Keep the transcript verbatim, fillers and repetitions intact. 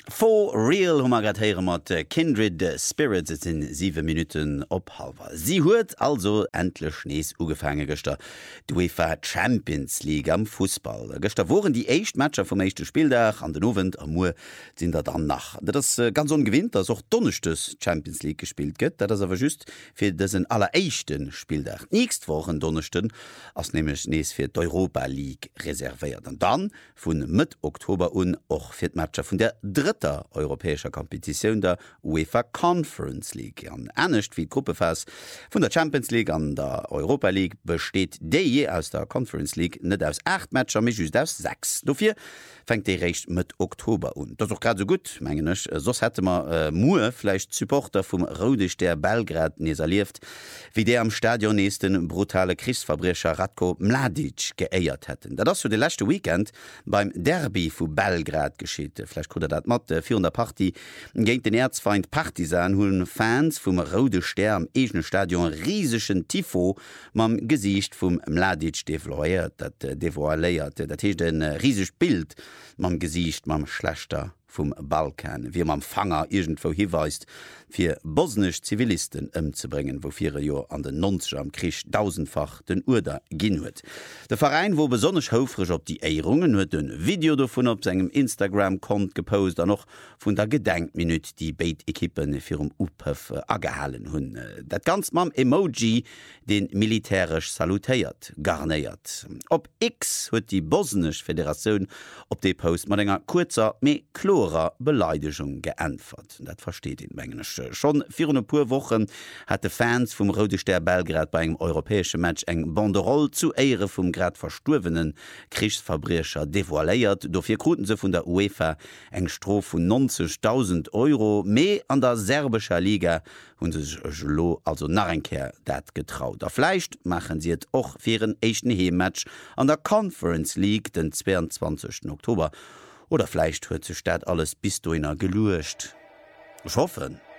For real hummer grad heiere mat Kindred Spirits et sinn sieben Minuten ophalber. Sie huet also endlech nees ugefange gëster d'UEFA Champions League am Fußball. Gëster woren die eicht Matscher vum eischchte Spieldach an den Novent am Muer sinn dat dann nach. Dat ass ganz ongewinnt, ass och donnechtes Champions League gespielt gëtt, dat ass awer just fir dëssen alleréischten Spieldach. Nächst wochen donnechten ass nemech nees fir d'Europa League reservéiert. An dann vun Mitte Oktober un och fir d'Matscher vun der dritter europäischer Kompetition der UEFA Conference League. An ernstcht wie Gruppefas vun der Champions League an der Europa League besteht déi aus der Conference League net aus acht Matscher mé just aus sechs. Dofir fängt de recht mit Oktober un. Dat doch grad so gut menggenech sos hätte man äh, Mue vielleicht Supporter vum Rodech der Belgrad neserlieft, wie der am Stadion neesten brutale Kriegsverbrecher Ratko Mladic geéiert hätten. Da das für de letzte Weekend beim Derby vu Belgrad geschieht. Vielleicht konnte dat mat äh, der Party géint den Erzfeind Partisan hunn Fans vum Rode Stern am egene Stadion riesechen Tifo mam Gesicht vum Mladic defloiert, dat äh, devoiléiert, dat hiech den äh, riesig Bild mam Gesicht mam Schlechter vum Balkan, wie mam Fanger irgendwo hiweist, fir bosnisch Zivilisten ëmzubringen, wo vier Jo an den neunziger am Krich tausendfach den Urder ginn huet. Der Verein wo besonnech houfrech op die Eierungen huet ein Video davon op segem Instagram-Kont gepost, an noch vun der Gedenkminut die Beit-Ekippen fir um Upëf agehalen hunn. Dat ganz mam Emoji den militärisch salutéiert, garnéiert. Op X huet die bosnisch Föderation op de Post mat enger kurzer mé klo Beleidigung geantwort. Dat versteht in Mengenisch. Schon vier pur Wochen hatte Fans vom Rode Stern Belgrad bei einem europäischen Match eng Banderole zu Ehre vom grad verstorvenen Kriegsverbrecher devoiléiert. Dofir kruten se von der UEFA eng Stroh von neunzigtausend Euro mehr an der serbischer Liga und lo also Narrenkehr dat getraut. Vielleicht machen sie et och firieren echten Hematch an der Conference League den zweiundzwanzigsten Oktober. Oder vielleicht huet ze Stadt alles bis du innner geluecht. Ich hoffe.